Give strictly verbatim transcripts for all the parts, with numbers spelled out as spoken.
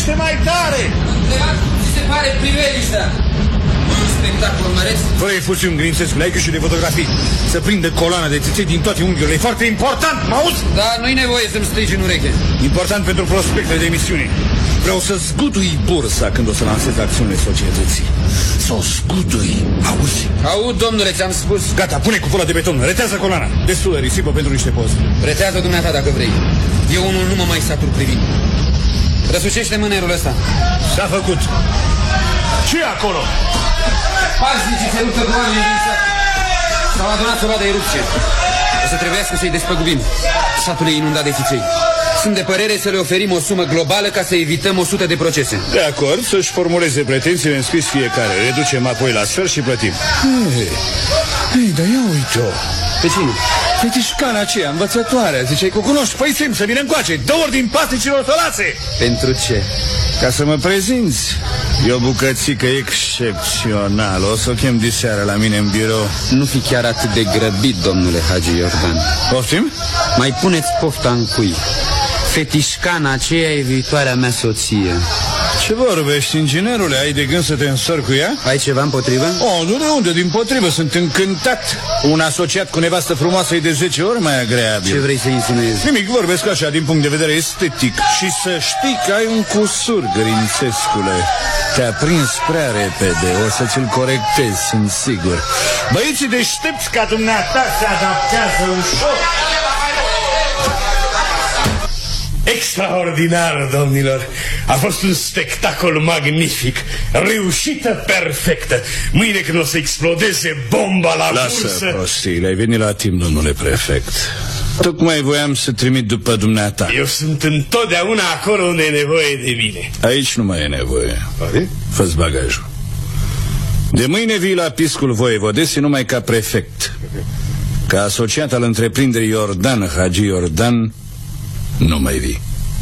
Vorbește mai tare! Ți se pare priveliștea? Un spectacol măreț? Fără efuziuni, Grințescu, ai grijă de fotografii. Să prindă coloana de țiței din toate unghiurile. E foarte important, mă auzi? Da, nu-i nevoie să-mi strigi în ureche. Important pentru prospectele de emisiune. Vreau să zgudui bursa când o să lansez acțiunile societății. Să o zgudui, auzi? Aud, domnule, ți-am spus. Gata, pune cupola de beton, retează coloana. Destul de risipă pentru niște poze. Retează dumneata dacă vrei. Eu unul nu mă mai satur privind. Răsucește mânerul ăsta. S-a făcut. Ce acolo? Paznicii se luptă cu oamenii din sat. S-au adunat să vadă erupție. O să trebuiască să-i despăgubim. Satul e inundat de țiței. Sunt de părere să le oferim o sumă globală ca să evităm o sută de procese. De acord, să-și formuleze pretențiile în scris fiecare. Reducem apoi la sfert și plătim. Hei, hey, dar ia uite-o. Pe cine? Fetișcana aceea, învățătoarea. Ziceai că o cunoști. Păi sim, să vină încoace. Dă ordin pasnicilor să lase. Pentru ce? Ca să mă prezinți. E o bucățică excepțională. O să o chem diseară la mine în birou. Nu fi chiar atât de grăbit, domnule Hagi Iordan. Poftim? Mai puneți pofta în cui. Fetișcana aceea e viitoarea mea soție. Ce vorbești, inginerule? Ai de gând să te însori cu ea? Ai ceva împotrivă? Oh, nu de unde, din potrivă, sunt încântat. Un asociat cu nevastă frumoasă e de zece ori mai agreabil. Ce vrei să insinuezi? Nimic, vorbesc așa, din punct de vedere estetic. Și să știi că ai un cusur, Grințescule. Te-a prins prea repede, o să ți-l corectez, sunt sigur. Băieții deștepți ca dumneata se adaptează ușor. Extraordinar, domnilor. A fost un spectacol magnific. Reușită perfectă. Mâine când o să explodeze bomba la Lasă bursă... prostiile, ai venit la timp, domnule prefect. Tocmai voiam să trimit după dumneata. Eu sunt întotdeauna acolo unde e nevoie de mine. Aici nu mai e nevoie. Pare? Fă-ți bagajul. De mâine vii la piscul voievodesei numai ca prefect. Ca asociat al întreprinderii Iordan, Hagi Iordan, nu mai vii.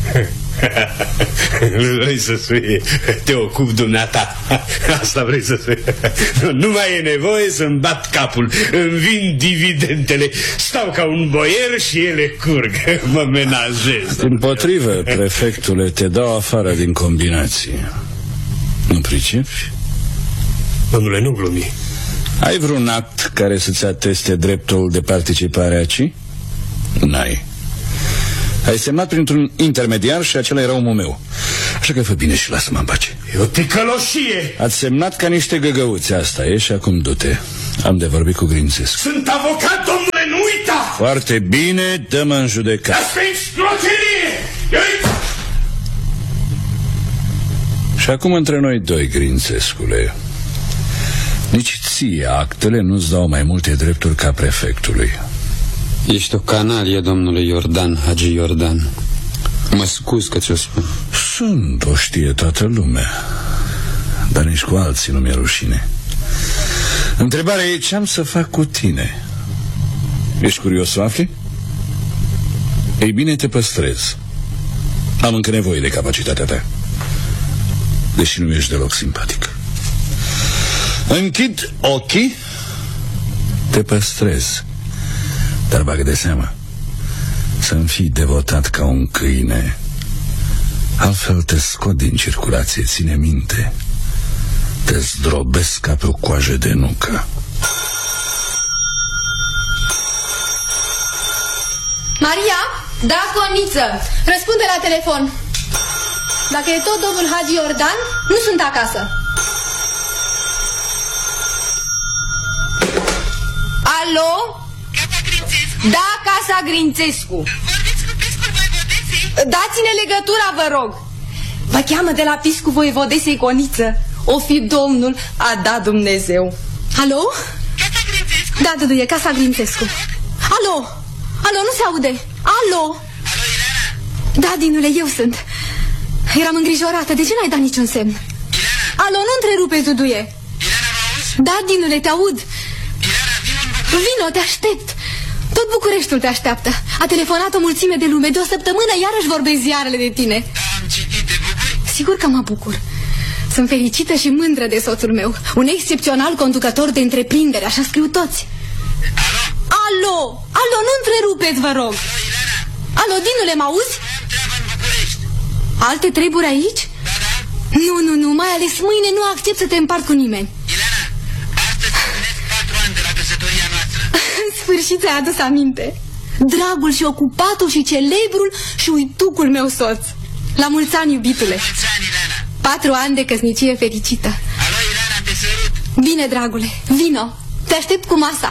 Vrei să spui, te ocup dumneata. Asta vrei să spui. Nu mai e nevoie să-mi bat capul. Îmi vin dividendele. Stau ca un boier și ele curg. Mă menajez. Dimpotrivă, prefectule, te dau afară din combinație. Nu pricepi? Domnule, nu glumi. Ai vreun act care să-ți ateste dreptul de participare aici? N-ai. Ai semnat printr-un intermediar și acela era omul meu. Așa că fă bine și lasă-mă în pace. E o ticăloșie. Ați semnat ca niște găgăuți, asta e, și acum du-te. Am de vorbit cu Grințescu. Sunt avocat, domnule, nu uita. Foarte bine, dă-mă în judecată. Asta e explocerie. Și acum între noi doi, Grințescule. Nici ție actele nu-ți dau mai multe drepturi ca prefectului. Ești o canalie, domnule Iordan, Hagi Iordan. Mă scuz că ți-o spun. Sunt, o știe toată lumea. Dar nici cu alții nu mi-e rușine. Întrebarea e ce am să fac cu tine. Ești curios să afli? Ei bine, te păstrez. Am încă nevoie de capacitatea ta, deși nu ești deloc simpatic. Închid ochii, te păstrez. Dar bagă de seama să-mi fii devotat ca un câine. Altfel te scot din circulație, ține minte. Te zdrobesc ca pe o coajă de nucă. Maria? Da, Coniță. Răspunde la telefon. Dacă e tot domnul Hagi Iordan, nu sunt acasă. Alo? Casa Grințescu. Da, Casa Grințescu. Vorbiți cu piscul voievodesei? Dați-ne legătura, vă rog. Vă cheamă de la piscul voievodesei Coniță. O fi domnul, a dat Dumnezeu. Alo? Casa Grințescu. Da, Dudu, e Casa Grințescu. Alo? Alo, nu se aude. Alo? Alo, Ilana? Da, Dinule, eu sunt. Eram îngrijorată, de ce n-ai dat niciun semn? Ilana? Alo, nu întrerupe, Duduie. Ilana, mă auzi? Da, Dinule, te aud. Ilana, vin în București. Vino, te aștept. Tot Bucureștiul te așteaptă. A telefonat o mulțime de lume. De o săptămână iarăși vorbesc ziarele de tine. Da, am citit, te bucuri? Sigur că mă bucur. Sunt fericită și mândră de soțul meu. Un excepțional conducător de întreprindere, așa scriu toți. Alo? Alo, alo, nu întrerupeți, vă rog. Alo, Ilana? Alo, Dinule, mă auzi? Am treabă în București. Alte treburi aici? Da, Nu, nu, nu, mai ales mâine nu accept să te împart cu nimeni. Ileana, astăzi împlinesc patru ani de la căsătoria noastră. În sfârșit ți-ai adus aminte. Dragul și ocupatul și celebrul și uitucul meu soț. La mulți ani, iubitule. Mulți ani, Ileana. Patru ani de căsnicie fericită. Alo, Ileana, te sărut. Bine, dragule, vino. Te aștept cu masa.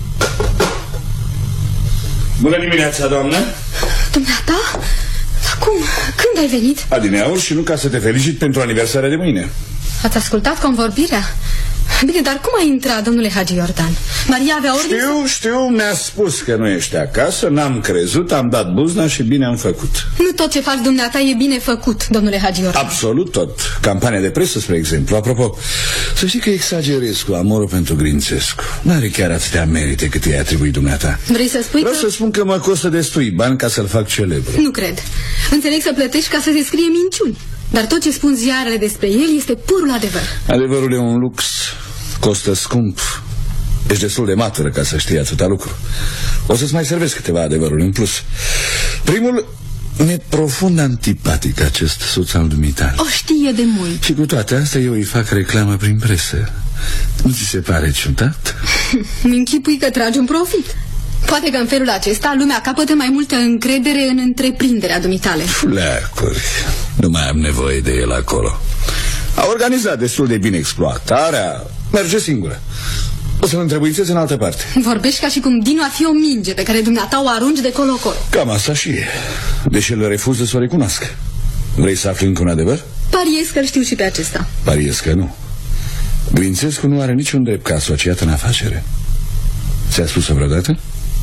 Bună dimineața, doamnă. Dumneata? Cum? Când ai venit? Adineauri și nu ca să te felicit pentru aniversarea de mâine. Ați ascultat convorbirea? Bine, dar cum a intrat, domnule Hagi Iordan? Maria avea ordine? Știu, știu, mi-a spus că nu ești acasă, n-am crezut, am dat buzna și bine am făcut. Nu tot ce faci dumneata e bine făcut, domnule Hagi Iordan. Absolut tot. Campania de presă, spre exemplu. Apropo, să știi că exagerez cu amorul pentru Grințescu. N-are chiar atâtea merite cât i-ai atribuit dumneata. Vrei să spui Vreau că... să spun că mă costă destui bani ca să-l fac celebru. Nu cred. Înțeleg să plătești ca să se scrie minciuni. Dar tot ce spun ziarele despre el este purul adevăr. Adevărul e un lux. Costă scump. Ești destul de matură ca să știi atâta lucru. O să-ți mai servesc câteva adevăruri în plus. Primul, mi-e profund antipatic acest soț al dumitale. O știe de mult. Și cu toate astea eu îi fac reclamă prin presă. Nu ți se pare ciudat? Mi închipui că tragi un profit. Poate că în felul acesta lumea capătă mai multă încredere în întreprinderea dumitale. Fleacuri. Nu mai am nevoie de el acolo. A organizat destul de bine exploatarea. Merge singură. O să-l întrebuințez în altă parte. Vorbești ca și cum Dinu ar fi o minge pe care dumneata o arunci de colo-colo. Cam asta și e. Deși el refuză să o recunoască. Vrei să afli încă un adevăr? Pariez că-l știu și pe acesta. Pariez că nu. Grințescu nu are niciun drept ca asociat în afacere. Ți-a spus-o vreodată?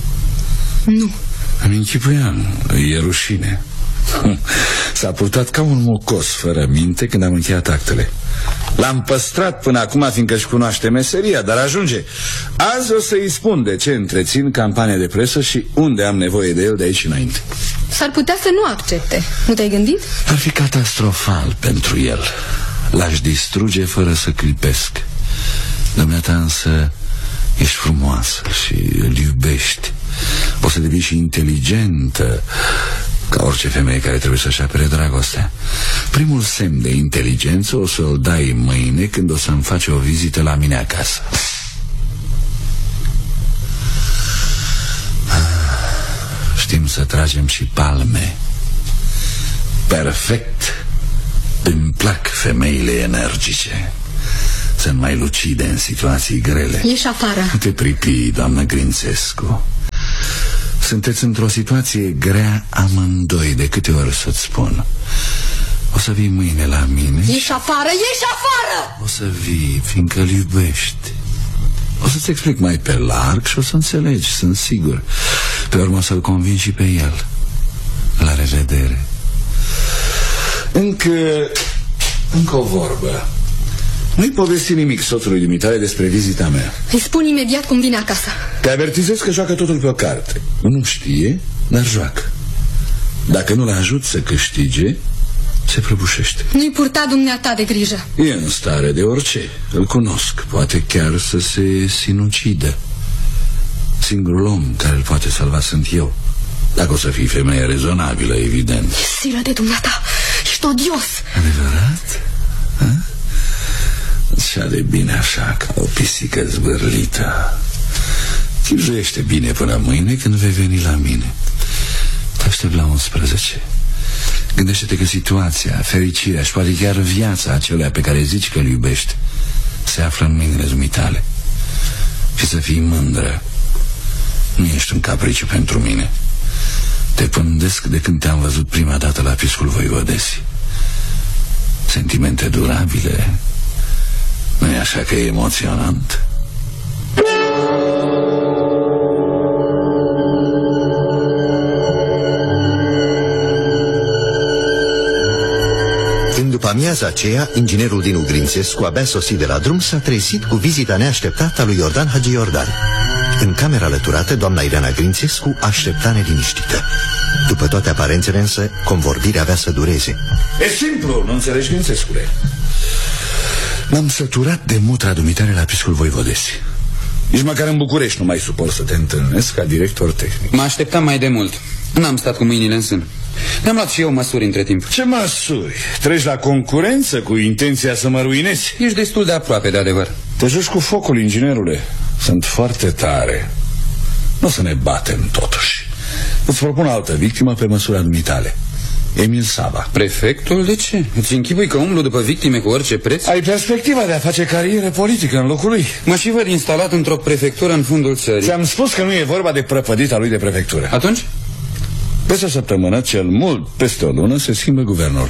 Nu. Îmi închipuiam. E rușine. S-a purtat ca un mocos fără minte când am încheiat actele. L-am păstrat până acum fiindcă își cunoaște meseria, dar ajunge. Azi o să-i spun de ce întrețin campania de presă și unde am nevoie de el de aici înainte. S-ar putea să nu accepte. Nu te-ai gândit? Ar fi catastrofal pentru el. L-aș distruge fără să clipesc. Dumneata însă ești frumoasă și îl iubești. O să devii și inteligentă, ca orice femeie care trebuie să-și apere dragostea. Primul semn de inteligență o să-l dai mâine când o să-mi faci o vizită la mine acasă. Știm să tragem și palme. Perfect. Îmi plac femeile energice. Sunt mai lucide în situații grele. Ieși afară. Nu te pripi, doamnă Grințescu. Sunteți într-o situație grea amândoi. De câte ori să-ți spun? O să vii mâine la mine. Ieși afară, ieși afară! O să vii, fiindcă îl iubești. O să-ți explic mai pe larg și o să înțelegi, sunt sigur. Pe urmă o să-l convin și pe el. La revedere. Încă... Încă o vorbă. Nu-i povesti nimic soțului dumitale despre vizita mea. Îi spun imediat cum vine acasă. Te avertizez că joacă totul pe o carte. Nu știe, dar joacă. Dacă nu-l ajut să câștige, se prăbușește. Nu-i purta dumneata de grijă. E în stare de orice. Îl cunosc. Poate chiar să se sinucidă. Singurul om care îl poate salva sunt eu. Dacă o să fii femeie rezonabilă, evident. Silă de dumneata, ești odios. Adevărat? Ha? Și-a de bine așa, ca o pisică zvârlită. Chipzuiește bine până mâine când vei veni la mine. Te aștept la unsprezece. Gândește-te că situația, fericirea și poate chiar viața acelea pe care zici că îl iubești se află în mâinile dumitale. Și să fii mândră. Nu ești un capriciu pentru mine. Te pândesc de când te-am văzut prima dată la Piscul Voivodesii. Sentimente durabile. Nu e așa că e emoționant? În după amiaza aceea, inginerul Dinu Grințescu, abia sosit de la drum, s-a trezit cu vizita neașteptată a lui Iordan Hagi Iordan. În camera alăturată, doamna Ileana Grințescu aștepta neliniștită. După toate aparențele însă, convorbirea avea să dureze. E simplu, nu înțelegi, Grințescule? M-am săturat de mutra dumitare la Piscul Voivodesii. Nici măcar în București nu mai suport să te întâlnesc ca director tehnic. Mă așteptam mai de mult. N-am stat cu mâinile în sân. Mi-am luat și eu măsuri între timp. Ce măsuri? Treci la concurență cu intenția să mă ruinezi? Ești destul de aproape de adevăr. Te joci cu focul, inginerule. Sunt foarte tare. Nu o să ne batem totuși. Îți propun altă victimă pe măsura dumitale. Emil Sava. Prefectul? De ce? Îți închipui că umblu după victime cu orice preț? Ai perspectiva de a face carieră politică în locul lui. Mă și văd instalat într-o prefectură în fundul țării. Ți-am spus că nu e vorba de prăpădita lui de prefectură. Atunci? Peste o săptămână, cel mult peste o lună, se schimbă guvernul.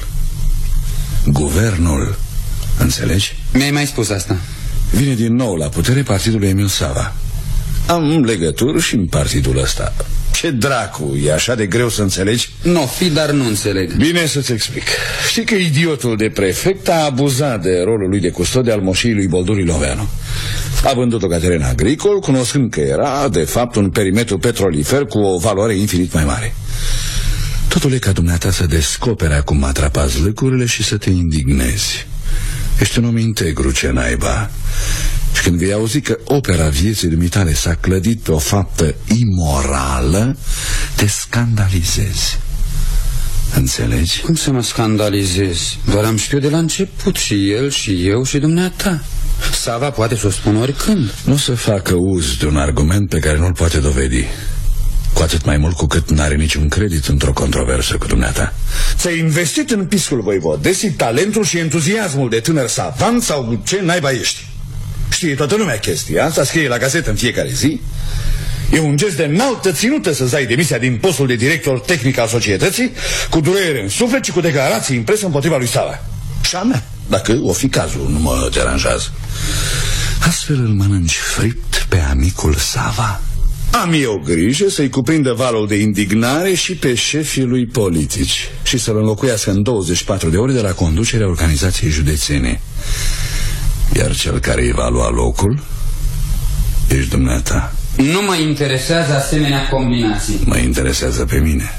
Guvernul, înțelegi? Mi-ai mai spus asta. Vine din nou la putere partidul Emil Sava. Am legături și în partidul ăsta. Ce dracu, e așa de greu să înțelegi? Nu, fi, dar nu înțeleg. Bine să-ți explic. Știi că idiotul de prefect a abuzat de rolul lui de custode al moșiei lui Boldur Iloveanu. A vândut-o ca teren agricol, cunoscând că era, de fapt, un perimetru petrolifer cu o valoare infinit mai mare. Totul e ca dumneata să descoperi acum atrapați lucrurile și să te indignezi. Ești un om integru, ce naiba. Și când vei auzi că opera vieții dumitale s-a clădit pe o faptă imorală, te scandalizezi. Înțelegi? Cum să mă scandalizezi? Doar am știut de la început, și el, și eu, și dumneata. Sava poate să o spun oricând. Nu să facă uz de un argument pe care nu-l poate dovedi. Cu atât mai mult cu cât n-are niciun credit într-o controversă cu dumneata. Ți-ai investit în piscul voivodesii talentul și entuziasmul de tânăr savant sau ce naiba ești. Știe toată lumea chestia asta, scrie la gazetă în fiecare zi. E un gest de înaltă ținută să-ți dai demisia din postul de director tehnic al societății, cu durere în suflet și cu declarații în presă împotriva lui Sava. Și a mea, dacă o fi cazul, nu mă deranjează. Astfel îl mănânci fript pe amicul Sava. Am eu grijă să-i cuprindă valul de indignare și pe șefii lui politici și să-l înlocuiască în douăzeci și patru de ore de la conducerea organizației județene. Iar cel care îi va lua locul ești dumneata. Nu mă interesează asemenea combinații. Mă interesează pe mine.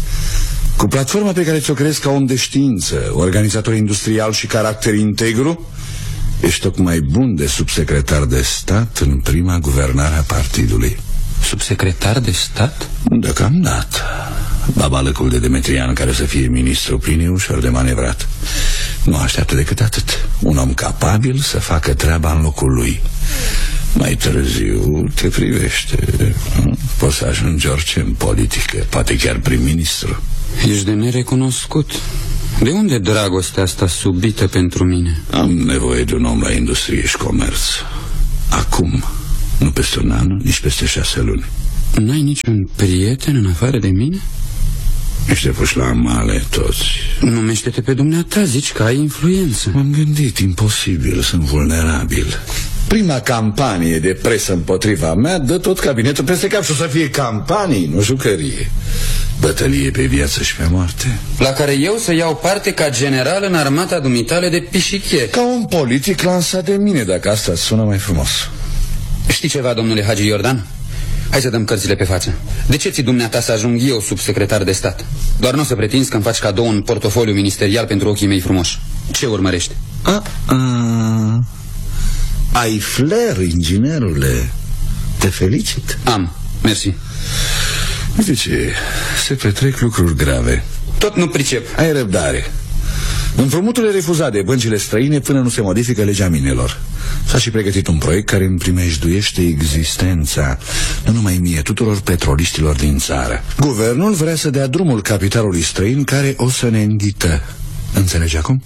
Cu platforma pe care ți-o crezi ca om de știință, organizator industrial și caracter integru, ești tocmai bun de subsecretar de stat în prima guvernare a partidului. Subsecretar de stat? Deocamdată. Babalăcul de Demetrian care să fie ministru plin e ușor de manevrat. Nu așteaptă decât atât. Un om capabil să facă treaba în locul lui. Mai târziu te privește. Poți să ajungi orice în politică, poate chiar prim-ministru. Ești de nerecunoscut. De unde dragostea asta subită pentru mine? Am nevoie de un om la industrie și comerț. Acum, nu peste un an, nici peste șase luni. N-ai niciun prieten în afară de mine? Ești puși la male toți. Numește-te pe dumneata, zici că ai influență. M-am gândit, imposibil, sunt vulnerabil. Prima campanie de presă împotriva mea dă tot cabinetul peste cap și o să fie campanii, nu jucărie. Bătălie pe viață și pe moarte. La care eu să iau parte ca general în armata dumitale de pișichieri. Ca un politic lansat de mine, dacă asta sună mai frumos. Știi ceva, domnule Hagi Iordan? Hai să dăm cărțile pe față. De ce ți dumneata să ajung eu subsecretar de stat? Doar nu o să pretinzi că îmi faci cadou un portofoliu ministerial pentru ochii mei frumoși. Ce urmărești? A, a, ai flair, inginerule. Te felicit. Am, mersi. Uite ce, se petrec lucruri grave. Tot nu pricep. Ai răbdare. Împrumutul e refuzat de băncile străine până nu se modifică legea minelor. S-a și pregătit un proiect care îmi primejduiește existența, nu numai mie, tuturor petroliștilor din țară. Guvernul vrea să dea drumul capitalului străin care o să ne înghită. Înțelegi acum?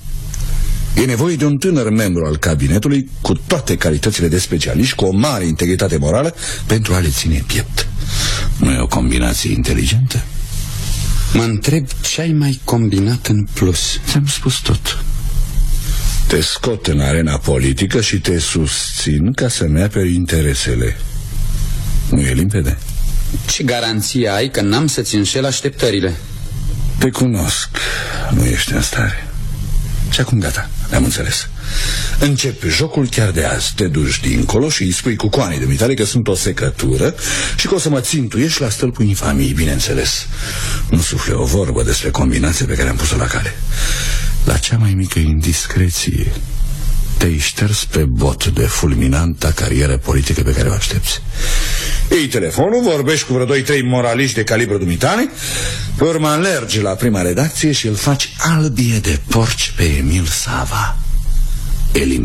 E nevoie de un tânăr membru al cabinetului cu toate calitățile de specialiști, cu o mare integritate morală pentru a le ține piept. Nu e o combinație inteligentă? Mă întreb ce ai mai combinat în plus. Ți-am spus tot. Te scot în arena politică și te susțin ca să-mi aperi interesele. Nu e limpede? Ce garanție ai că n-am să-ți înșel așteptările? Te cunosc. Nu ești în stare. Și acum gata, ne-am înțeles. Începi jocul chiar de azi. Te duci dincolo și îi spui cu coanei de mitale că sunt o secătură și că o să mă țintuiești la stâlpul infamiei, bineînțeles. Nu sufle o vorbă despre combinația pe care am pus-o la cale. La cea mai mică indiscreție te-ai șters pe bot de fulminanta carieră politică pe care o aștepți. Iei telefonul, vorbești cu vreo doi trei moraliști de calibru dumitale, pe urmă alergi la prima redacție și îl faci albie de porci pe Emil Sava. Elim